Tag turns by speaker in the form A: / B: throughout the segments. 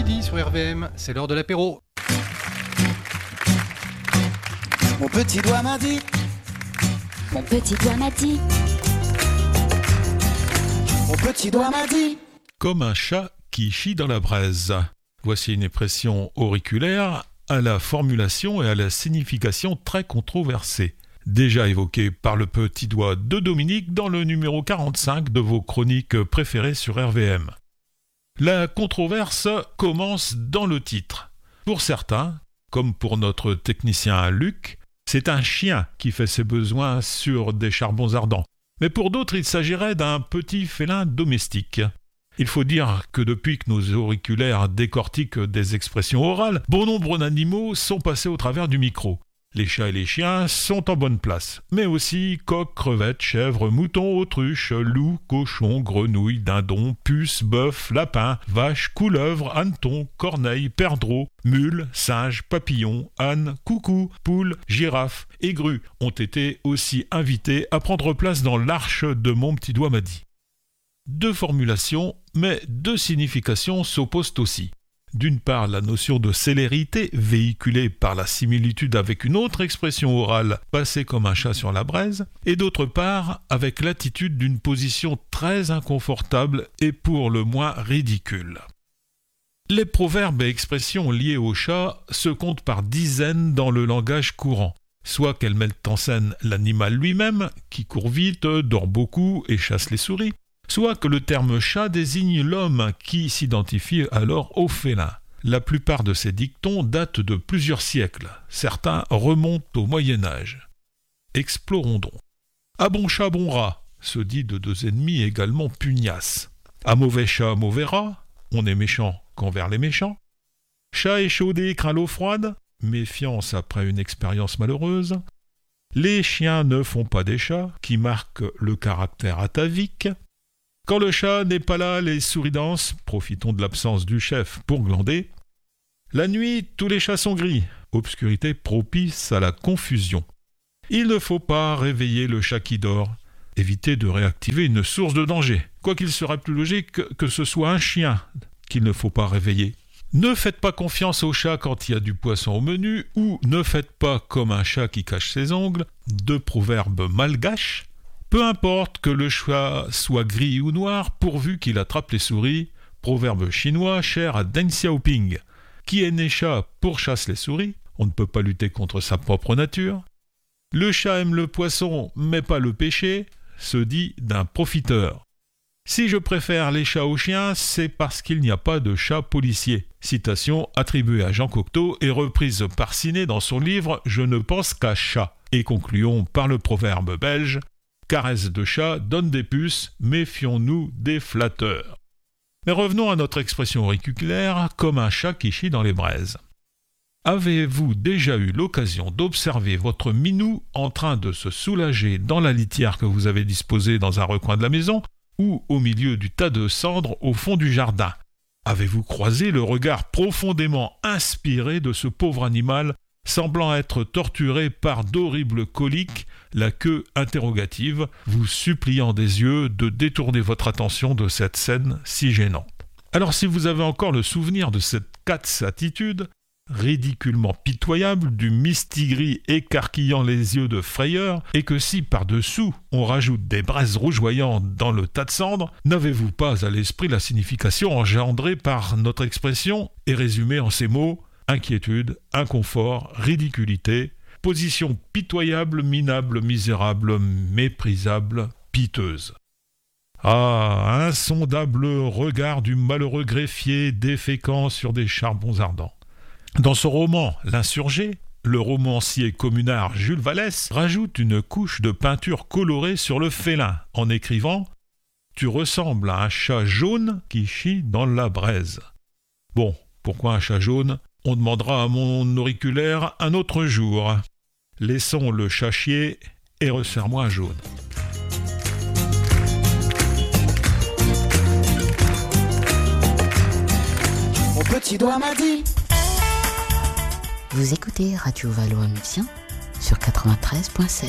A: midi sur RVM, c'est l'heure de l'apéro.
B: Mon petit doigt m'a dit.
C: Mon petit doigt m'a dit.
B: Mon petit doigt m'a dit.
D: Comme un chat qui chie dans la braise. Voici une expression auriculaire à la formulation et à la signification très controversée. Déjà évoquée par le petit doigt de Dominique dans le numéro 45 de vos chroniques préférées sur RVM. La controverse commence dans le titre. Pour certains, comme pour notre technicien Luc, c'est un chien qui fait ses besoins sur des charbons ardents. Mais pour d'autres, il s'agirait d'un petit félin domestique. Il faut dire que depuis que nos auriculaires décortiquent des expressions orales, bon nombre d'animaux sont passés au travers du micro. Les chats et les chiens sont en bonne place, mais aussi coqs, crevettes, chèvres, moutons, autruches, loups, cochons, grenouilles, dindons, puces, bœufs, lapins, vaches, couleuvres, hannetons, corneilles, perdreaux, mules, singes, papillons, ânes, coucous, poules, girafes et grues ont été aussi invités à prendre place dans l'arche de Mon petit doigt m'a dit. Deux formulations, mais deux significations s'opposent aussi. D'une part, la notion de célérité, véhiculée par la similitude avec une autre expression orale, passée comme un chat sur la braise, et d'autre part, avec l'attitude d'une position très inconfortable et pour le moins ridicule. Les proverbes et expressions liées au chat se comptent par dizaines dans le langage courant, soit qu'elles mettent en scène l'animal lui-même, qui court vite, dort beaucoup et chasse les souris, soit que le terme chat désigne l'homme qui s'identifie alors au félin. La plupart de ces dictons datent de plusieurs siècles, certains remontent au Moyen-Âge. Explorons donc. À bon chat, bon rat, se dit de deux ennemis également pugnaces. À mauvais chat, mauvais rat, on est méchant qu'envers les méchants. Chat échaudé craint l'eau froide, méfiance après une expérience malheureuse. Les chiens ne font pas des chats, qui marquent le caractère atavique. Quand le chat n'est pas là, les souris dansent, profitons de l'absence du chef pour glander. La nuit, tous les chats sont gris, obscurité propice à la confusion. Il ne faut pas réveiller le chat qui dort, éviter de réactiver une source de danger, quoiqu'il serait plus logique que ce soit un chien qu'il ne faut pas réveiller. Ne faites pas confiance au chat quand il y a du poisson au menu, ou ne faites pas comme un chat qui cache ses ongles, deux proverbes malgaches. Peu importe que le chat soit gris ou noir, pourvu qu'il attrape les souris, proverbe chinois cher à Deng Xiaoping. Qui est né chat pourchasse les souris, on ne peut pas lutter contre sa propre nature. Le chat aime le poisson, mais pas le péché, se dit d'un profiteur. Si je préfère les chats aux chiens, c'est parce qu'il n'y a pas de chat policier. Citation attribuée à Jean Cocteau et reprise par Ciné dans son livre « Je ne pense qu'à chat ». Et concluons par le proverbe belge « Caresse de chat donne des puces, méfions-nous des flatteurs ». Mais revenons à notre expression auriculaire, comme un chat qui chie dans les braises. Avez-vous déjà eu l'occasion d'observer votre minou en train de se soulager dans la litière que vous avez disposée dans un recoin de la maison ou au milieu du tas de cendres au fond du jardin? Avez-vous croisé le regard profondément inspiré de ce pauvre animal semblant être torturé par d'horribles coliques, la queue interrogative, vous suppliant des yeux de détourner votre attention de cette scène si gênante? Alors si vous avez encore le souvenir de cette attitude, ridiculement pitoyable, du mistigris écarquillant les yeux de frayeur, et que si par-dessous on rajoute des braises rougeoyantes dans le tas de cendres, n'avez-vous pas à l'esprit la signification engendrée par notre expression et résumée en ces mots: inquiétude, inconfort, ridiculité, position pitoyable, minable, misérable, méprisable, piteuse. Ah, insondable regard du malheureux greffier déféquant sur des charbons ardents. Dans son roman « L'insurgé », le romancier communard Jules Vallès rajoute une couche de peinture colorée sur le félin en écrivant « Tu ressembles à un chat jaune qui chie dans la braise ». Bon, pourquoi un chat jaune ? On demandera à mon auriculaire un autre jour. Laissons le chat chier et resserre-moi un jaune.
B: Mon petit doigt m'a dit.
C: Vous écoutez Radio Valois-Mucien sur 93.7.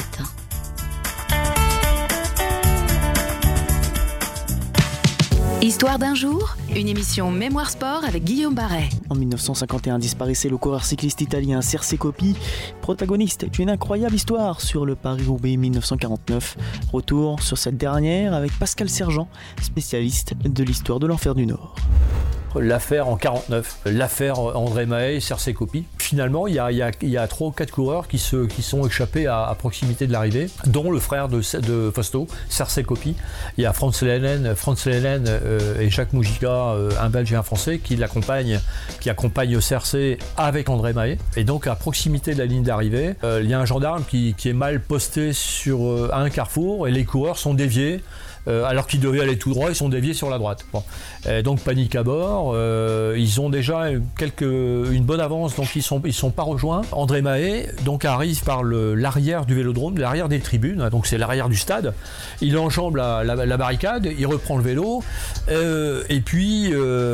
E: Histoire d'un jour, une émission Mémoire Sport avec Guillaume Barret.
F: En 1951 disparaissait le coureur cycliste italien Serse Coppi, protagoniste d'une incroyable histoire sur le Paris-Roubaix 1949. Retour sur cette dernière avec Pascal Sergent, spécialiste de l'histoire de l'Enfer du Nord.
G: L'affaire en 49, l'affaire André Mahé, Serse Coppi. Finalement, il y a 3 ou 4 coureurs qui sont échappés à proximité de l'arrivée, dont le frère de Fausto, Serse Coppi. Il y a Franz Lehnen et Jacques Mujica, un Belge et un Français, qui accompagnent Serse avec André Mahé. Et donc, à proximité de la ligne d'arrivée, il y a un gendarme qui est mal posté à un carrefour et les coureurs sont déviés. Alors qu'ils devaient aller tout droit, ils sont déviés sur la droite. Bon. Donc panique à bord, ils ont déjà une bonne avance, donc ils sont pas rejoints. André Mahé donc arrive par l'arrière du vélodrome, l'arrière des tribunes, donc c'est l'arrière du stade. Il enjambe la barricade, il reprend le vélo, et puis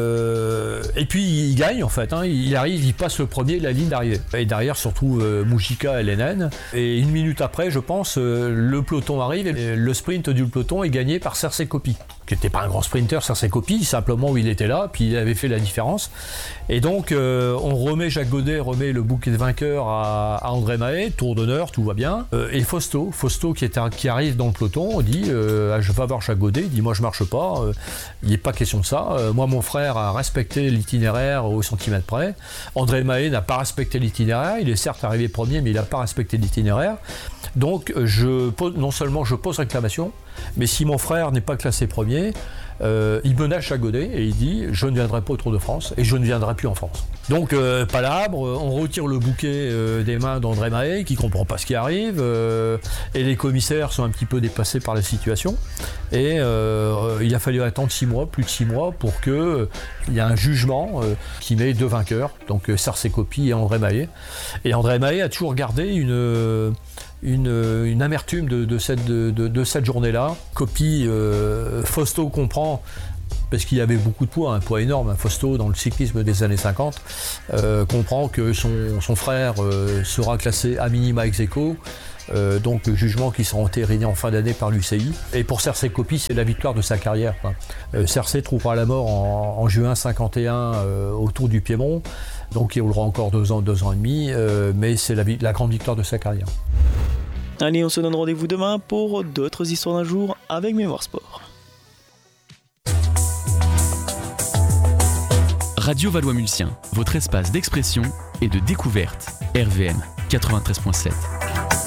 G: il gagne en fait. Il arrive, il passe le premier de la ligne d'arrivée. Et derrière surtout Mujica et Lehnen. Et une minute après, je pense, le peloton arrive et le sprint du peloton est gagné par Serse Coppi, qui n'était pas un grand sprinter, Serse Coppi, simplement il était là, puis il avait fait la différence. Et donc Jacques Godet remet le bouquet de vainqueur à André Mahé, tour d'honneur, tout va bien. Et Fausto qui arrive dans le peloton, dit je vais voir Jacques Godet, il dit moi je marche pas, il n'est pas question de ça, moi mon frère a respecté l'itinéraire au centimètre près, André Mahé n'a pas respecté l'itinéraire, il est certes arrivé premier mais il n'a pas respecté l'itinéraire, donc non seulement je pose réclamation, mais si mon frère n'est pas classé premier, il menace Jacques Godet et il dit je ne viendrai pas au Tour de France et je ne viendrai plus en France. Donc palabre, on retire le bouquet des mains d'André Mahé qui comprend pas ce qui arrive, et les commissaires sont un petit peu dépassés par la situation, et il a fallu attendre plus de 6 mois pour qu'il y ait un jugement qui met 2 vainqueurs, donc Serse Coppi et André Mahé. Et André Mahé a toujours gardé une amertume de cette journée-là. Coppi, Fausto comprend, parce qu'il y avait beaucoup de poids, un poids énorme, Fausto dans le cyclisme des années 50, comprend que son frère sera classé à minima ex aequo, donc jugement qui sera entériné en fin d'année par l'UCI. Et pour Serse Coppi, c'est la victoire de sa carrière. Serse trouvera la mort en juin 51 au Tour du Piémont, donc il roulera encore 2 ans et demi, mais c'est la grande victoire de sa carrière.
F: Allez, on se donne rendez-vous demain pour d'autres histoires d'un jour avec Mémoire Sport.
H: Radio Valois-Mulsien, votre espace d'expression et de découverte. RVM 93.7.